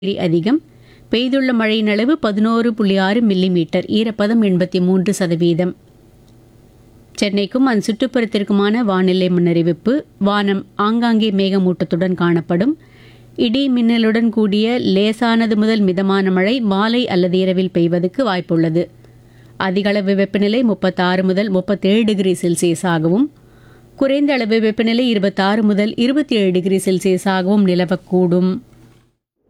அதிகம். பெய்துள்ள மழையின் அளவு 11.6 மில்லிமீட்டர். ஈரப்பதம் 83%. சென்னைக்கும் அதன் சுற்றுப்புறத்திற்குமான வானிலை முன்னறிவிப்பு. வானம் ஆங்காங்கே மேகமூட்டத்துடன் காணப்படும். இடி மின்னலுடன் கூடிய லேசானது முதல் மிதமான மழை மாலை அல்லது இரவில் பெய்வதற்கு வாய்ப்புள்ளது. அதிகளவு வெப்பநிலை 36 முதல் 37 டிகிரி செல்சியஸாகவும் குறைந்த அளவு வெப்பநிலை 26 முதல் 27 டிகிரி செல்சியஸாகவும் நிலவக்கூடும்.